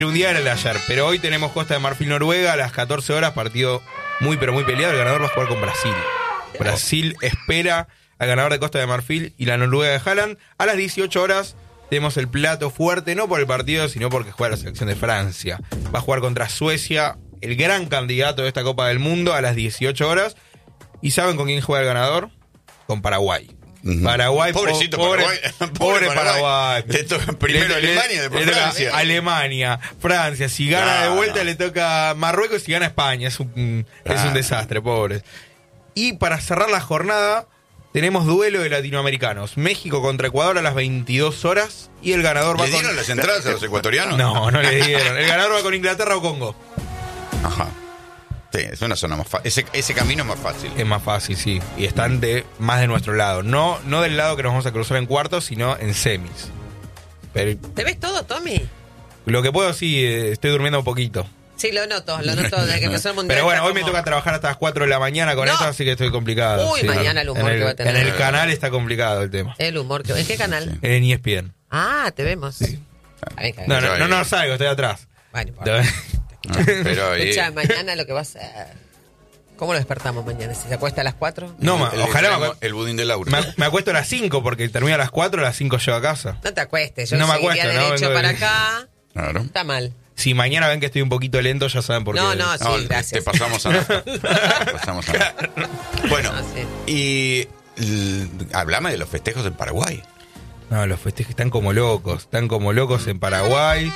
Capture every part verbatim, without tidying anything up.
Un día era el de ayer, pero hoy tenemos Costa de Marfil-Noruega a las catorce horas, partido muy pero muy peleado. El ganador va a jugar con Brasil. Brasil espera al ganador de Costa de Marfil y la Noruega de Haaland. A las dieciocho horas tenemos el plato fuerte, no por el partido, sino porque juega la selección de Francia. Va a jugar contra Suecia, el gran candidato de esta Copa del Mundo, a las dieciocho horas. ¿Y saben con quién juega el ganador? Con Paraguay. Uh-huh. Paraguay, pobrecito po- pobre, Paraguay. Pobre, pobre Paraguay. Paraguay. Le toca primero le, Alemania y le, después le toca Francia. Alemania, Francia. Si gana no, de vuelta no. le toca Marruecos y si gana España. Es un, ah. es un desastre, pobres. Y para cerrar la jornada, tenemos duelo de latinoamericanos. México contra Ecuador a las veintidós horas. Y el ganador va ¿Le con... dieron las entradas a los ecuatorianos? No, no le dieron. El ganador va con Inglaterra o Congo. Ajá. Sí, es una zona más fácil. Ese, ese camino es más fácil. Es más fácil, sí. Y están de más de nuestro lado. No, no del lado que nos vamos a cruzar en cuartos, sino en semis. Pero ¿Te ves todo, Tommy? lo que puedo, sí, eh, estoy durmiendo un poquito. Sí, lo noto, lo noto desde que empezó el mundial. Pero bueno, está hoy me como- toca trabajar hasta las cuatro de la mañana con No. esto, así que estoy complicado. Uy, sí. mañana el humor en que va a tener. En el canal está complicado el tema. El humor que... ¿En qué canal? En E S P N. Ah, te vemos. Sí. No, no, no, no salgo, estoy atrás. Bueno, bueno. Pero ahí... Escucha, mañana lo que va a ser... ¿Cómo lo despertamos mañana? ¿Si se acuesta a las cuatro? No, ma- el, ojalá me, el, el budín de Laura. me, me acuesto a las cinco porque termina a las cuatro, a las cinco llego a casa. No te acuestes, yo No me seguiría acuesto, ¿no? derecho Vengo de- para acá. Claro. Está mal. Si mañana ven que estoy un poquito lento, ya saben por No, qué. no, sí, No, gracias. te pasamos a nafta. Te pasamos a nafta. Bueno, Ah, sí. y l- hablame de los festejos en Paraguay. No, los festejos están como locos. Están como locos en Paraguay.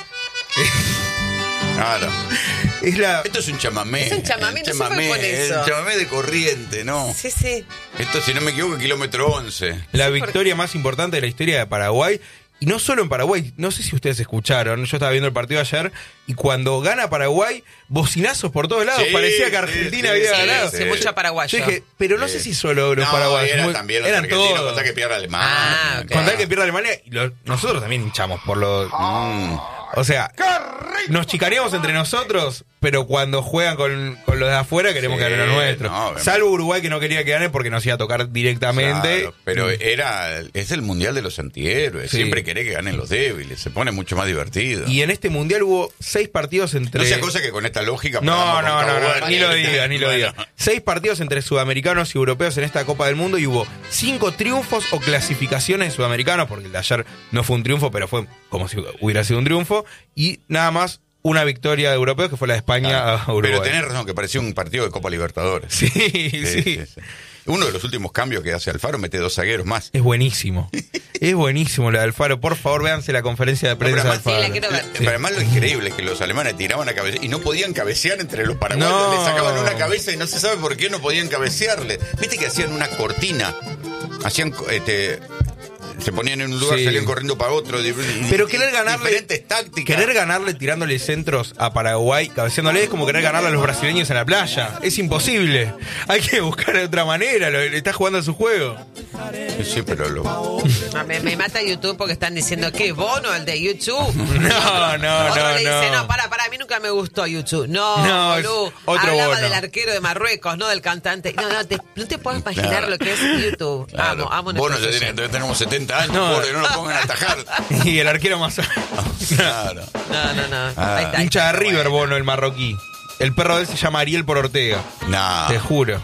Claro. Es la... Esto es un chamamé. Es un chamamé, el no se juega con el eso. chamamé de corriente, ¿no? Sí, sí. Esto, si no me equivoco, kilómetro once. La Sí, victoria más importante de la historia de Paraguay. Y no solo en Paraguay, no sé si ustedes escucharon, yo estaba viendo el partido ayer, y cuando gana Paraguay, bocinazos por todos lados, Sí, parecía que sí, Argentina sí, había sí, ganado. Sí, mucho paraguayo. Yo dije, pero no Sí. sé si solo los no, paraguayos. Era muy- también los eran argentinos, todos. con tal que pierda Alemania. Ah, ok. Con tal que pierda Alemania, y lo- nosotros también hinchamos por los... Mm. O sea, nos chicaneamos entre nosotros, pero cuando juegan con, con los de afuera queremos Sí, que ganen los nuestros. no, obviamente. Salvo Uruguay, que no quería que gane porque nos iba a tocar directamente. Claro, pero era es el mundial de los antihéroes. Sí. Siempre querés que ganen los débiles. Se pone mucho más divertido. Y en este mundial hubo seis partidos entre... No sea cosa que con esta lógica... No, perdamos no, con no, no, Caguán. ni lo diga, ni lo diga. Bueno. Seis partidos entre sudamericanos y europeos en esta Copa del Mundo y hubo cinco triunfos o clasificaciones de sudamericanos, porque el de ayer no fue un triunfo, pero fue como si hubiera sido un triunfo, y nada más una victoria de europeos que fue la de España Claro. a Uruguay. Pero tenés razón, que parecía un partido de Copa Libertadores. Sí, sí, Sí, sí, sí. Uno de los últimos cambios que hace Alfaro, mete dos zagueros más. Es buenísimo. Es buenísimo la de Alfaro. Por favor, véanse la conferencia de prensa de además- Alfaro. Sí, la quiero ver. Pero además lo increíble es que los alemanes tiraban a cabecear y no podían cabecear entre los paraguayos. No. Le sacaban una cabeza y no se sabe por qué no podían cabecearle. Viste que hacían una cortina. Hacían... Este, se ponían en un lugar, Sí. salían corriendo para otro. Pero querer ganarle, diferentes tácticas. querer ganarle tirándole centros a Paraguay, cabeceándole, es como querer ganarle a los brasileños en la playa. Es imposible. Hay que buscar de otra manera. Lo, le está jugando a su juego. Sí, pero lo... Ah, me, me mata YouTube porque están diciendo que Bono, el de YouTube. No, no, Otro no, le dice, no. no, para, para, a mí nunca me gustó YouTube. No, No, es boludo. otro Hablaba Bono. del arquero de Marruecos, no del cantante. No, no, te, no te puedes imaginar Claro. lo que es YouTube. Claro. Amo, amo Bono nuestros ya tiene, oyentes. tenemos setenta años, No. pobre, no lo pongan a atajar. Y el arquero más... Claro. No, no, no. Ah. Ahí está, ahí Hincha de está. River, Bono, el marroquí. El perro de él se llama Ariel por Ortega. No. Te juro.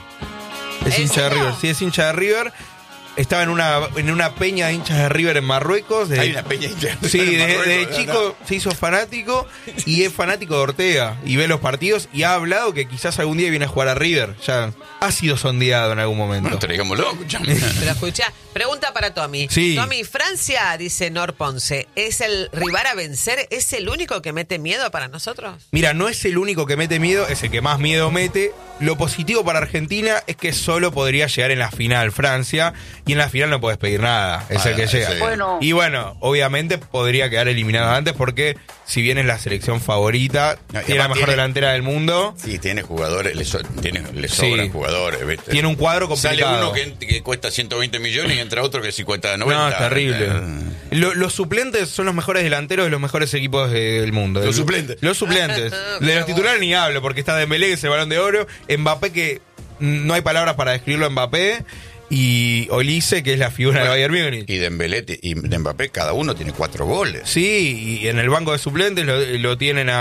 Es ¿En hincha de serio? River. Sí, es hincha de River. Estaba en una, en una peña de hinchas de River en Marruecos. De- Hay una peña hincha Sí, en de, Marruecos, de ¿no? chico se hizo fanático y es fanático de Ortega y ve los partidos y ha hablado que quizás algún día viene a jugar a River. Ya ha sido sondeado en algún momento. Bueno, traigámoslo, escuchame. Pero escucha, pregunta para Tommy. Sí. Tommy, Francia, dice Nor Ponce, ¿es el rival a vencer? ¿Es el único que mete miedo para nosotros? Mira, no es el único que mete miedo, es el que más miedo mete. Lo positivo para Argentina es que solo podría llegar en la final Francia y en la final no puedes pedir nada, es Ah, el que llega. sí. Bueno. Y bueno, obviamente podría quedar eliminado antes porque si bien es la selección favorita, No, y tiene la además mejor tiene- delantera del mundo, Sí, tiene jugadores, le, so- tiene, le Sí. sobran jugadores, ¿viste? tiene un cuadro Sale complicado. uno que, que cuesta ciento veinte millones y entra otro que sí cuesta noventa. No, es terrible. Eh, Lo- los suplentes son los mejores delanteros de los mejores equipos del mundo. Los El- suplentes. Los suplentes. De los titulares ni hablo, porque está Dembélé, que es el Balón de Oro. Mbappé, que no hay palabras para describirlo a Mbappé. y Olise, que es la figura Bueno, de Bayern Múnich. Y Dembélé y Mbappé, cada uno tiene cuatro goles. Sí, y en el banco de suplentes lo, lo tienen a